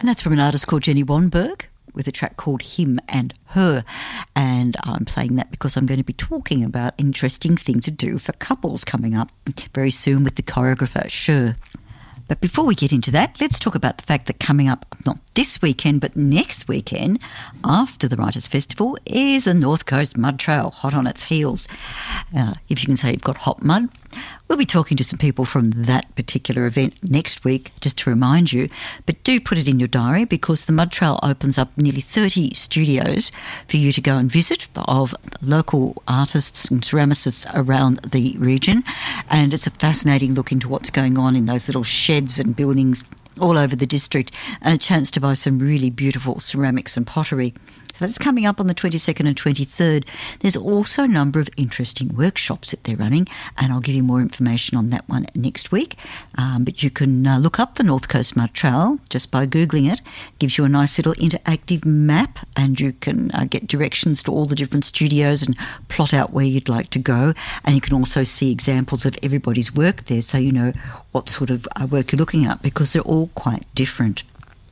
And that's from an artist called Jenny Wanberg with a track called Him and Her. And I'm playing that because I'm going to be talking about an interesting thing to do for couples coming up very soon with the choreographer, Cher. But before we get into that, let's talk about the fact that coming up, not this weekend, but next weekend, after the Writers' Festival, is the North Coast Mud Trail, hot on its heels. If you can say you've got hot mud. We'll be talking to some people from that particular event next week, just to remind you. But do put it in your diary because the Mud Trail opens up nearly 30 studios for you to go and visit of local artists and ceramicists around the region. And it's a fascinating look into what's going on in those little sheds and buildings all over the district, and a chance to buy some really beautiful ceramics and pottery. So that's coming up on the 22nd and 23rd. There's also a number of interesting workshops that they're running, and I'll give you more information on that one next week. But you can look up the North Coast Mud Trail just by Googling it. Gives you a nice little interactive map, and you can get directions to all the different studios and plot out where you'd like to go. And you can also see examples of everybody's work there, so you know what sort of work you're looking at, because they're all quite different.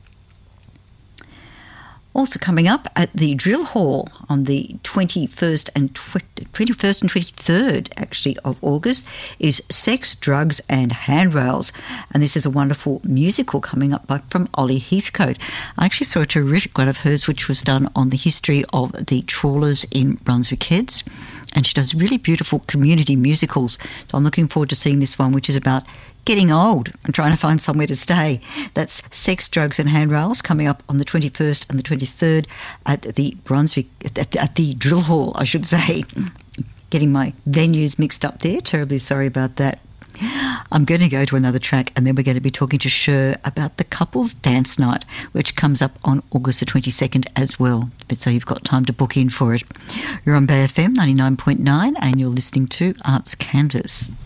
Also coming up at the Drill Hall on the 21st and 23rd, actually, of August is Sex, Drugs and Handrails. And this is a wonderful musical coming up from Ollie Heathcote. I actually saw a terrific one of hers, which was done on the history of the trawlers in Brunswick Heads. And she does really beautiful community musicals. So I'm looking forward to seeing this one, which is about getting old and trying to find somewhere to stay. That's Sex, Drugs and Handrails coming up on the 21st and the 23rd at the Brunswick, at the Drill Hall, I should say. Getting my venues mixed up there. Terribly sorry about that. I'm going to go to another track, and then we're going to be talking to Cher about the Couples Dance Night, which comes up on August the 22nd as well. But so you've got time to book in for it. You're on Bay FM 99.9 and you're listening to Arts Canvas.